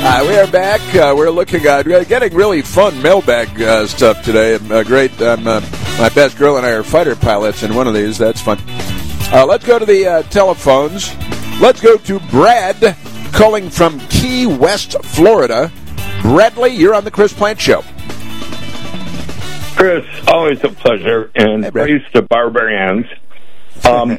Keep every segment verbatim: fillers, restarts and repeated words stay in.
Uh, we are back. Uh, we're looking at uh, getting really fun mailbag uh, stuff today. Uh, great. Um, uh, my best girl and I are fighter pilots in one of these. That's fun. Uh, let's go to the uh, telephones. Let's go to Brad calling from Key West, Florida. Bradley, you're on the Chris Plant Show. Chris, always a pleasure, and hey, praise to barbarians. Um,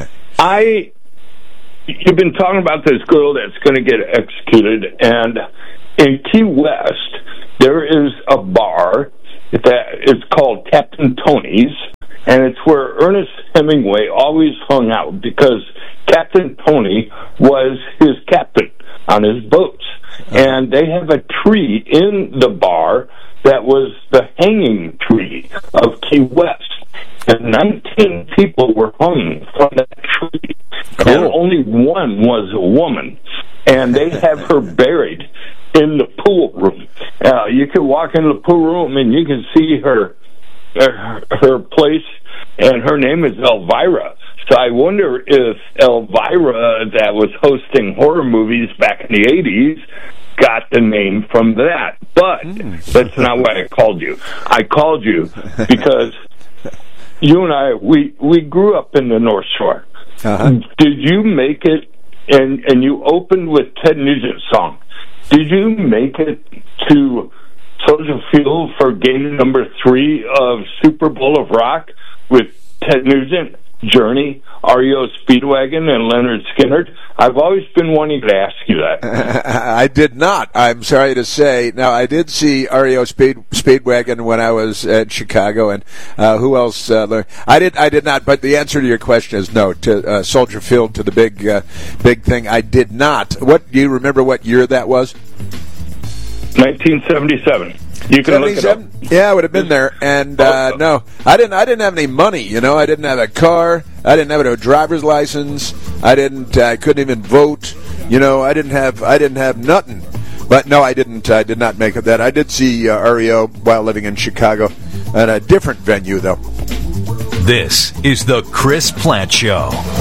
I... You've been talking about this girl that's going to get executed, and in Key West, there is a bar that is called Captain Tony's, and it's where Ernest Hemingway always hung out because Captain Tony was his captain on his boats. And they have a tree in the bar that was the hanging tree of Key West. And nineteen people were hung from that tree. Cool. And only one was a woman. And they have her buried in the pool room. Uh, you can walk in the pool room and you can see her, her, her place, and her name is Elvira. So I wonder if Elvira, that was hosting horror movies back in the eighties, got the name from that. But mm. that's not why I called you. I called you because you and I, we, we grew up in the North Shore. Uh-huh. Did you make it, and, and you opened with Ted Nugent's song, did you make it to Soldier Field for game number three of Super Bowl of Rock with Ted Nugent, Journey, R E O Speedwagon, and Leonard Skinner? I've always been wanting to ask you that. I did not. I'm sorry to say. Now, I did see R E O Speed, Speedwagon when I was at Chicago, and uh, who else? Uh, learned? I did. I did not. But the answer to your question is no. To uh, Soldier Field, to the big, uh, big thing, I did not. What do you remember? What year that was? nineteen seventy-seven. You can look it up. Yeah, I would have been there. And uh, no, I didn't. I didn't have any money. You know, I didn't have a car. I didn't have a driver's license. I didn't. I couldn't even vote. You know, I didn't have. I didn't have nothing. But no, I didn't. I did not make it that. I did see uh, R E O while living in Chicago at a different venue, though. This is the Chris Plant Show.